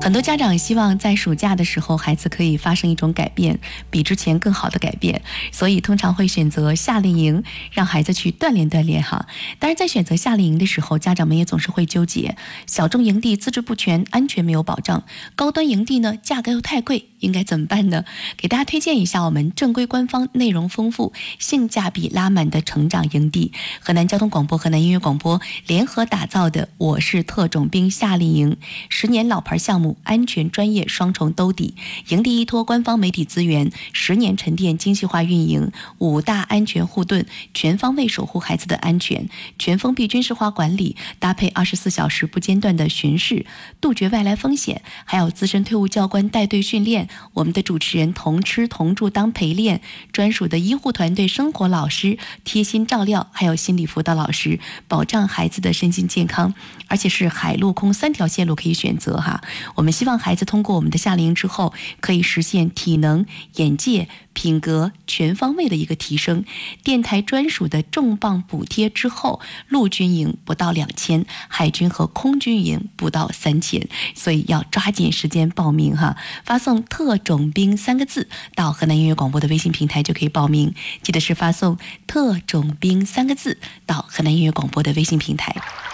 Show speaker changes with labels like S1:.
S1: 很多家长希望在暑假的时候孩子可以发生一种改变，比之前更好的改变，所以通常会选择夏令营，让孩子去锻炼锻炼哈。当然在选择夏令营的时候，家长们也总是会纠结，小众营地资质不全，安全没有保障，高端营地呢价格又太贵，应该怎么办呢？给大家推荐一下我们正规官方、内容丰富、性价比拉满的成长营地，河南交通广播、河南音乐广播联合打造的我是特种兵夏令营，10年老牌项目，安全专业双重兜底，营地依托官方媒体资源，10年沉淀精细化运营，5大安全护盾，全方位守护孩子的安全，全封闭军事化管理，搭配24小时不间断的巡视，杜绝外来风险，还有资深退伍教官带队训练，我们的主持人同吃同住当陪练，专属的医护团队生活老师贴心照料，还有心理辅导老师，保障孩子的身心健康，而且是海陆空3条线路可以选择哈。我们希望孩子通过我们的夏令营之后，可以实现体能、眼界、品格全方位的一个提升。电台专属的重磅补贴之后，陆军营不到2000，海军和空军营不到3000，所以要抓紧时间报名哈。发送特种兵3个字到河南音乐广播的微信平台就可以报名，记得是发送特种兵3个字到河南音乐广播的微信平台。